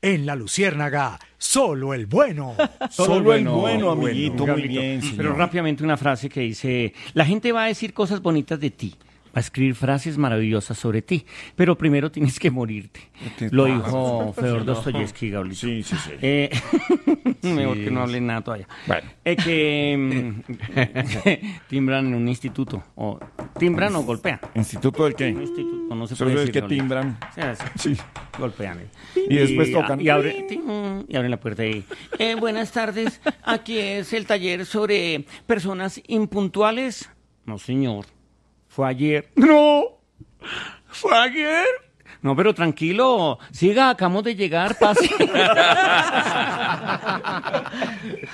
En La Luciérnaga, solo el bueno. Solo el bueno, amiguito, muy Gabrielito. bien, señor. Pero rápidamente una frase que dice, la gente va a decir cosas bonitas de ti, va a escribir frases maravillosas sobre ti, pero primero tienes que morirte. Lo dijo Fedor Dostoyevsky, Gabrielito. Sí, sí, sí. Mejor que no hable nada todavía. Bueno. Timbran en un instituto, o timbran o golpean. ¿Instituto del Un qué? instituto, no se Solo puede es decir. que Gabrielito. timbran. Sí, Sí. golpean. Y después tocan. Y abren la puerta y... buenas tardes, aquí es el taller sobre personas impuntuales. No, señor. Fue ayer. ¡No! ¿Fue ayer? No, pero tranquilo. Siga, acabamos de llegar, pase.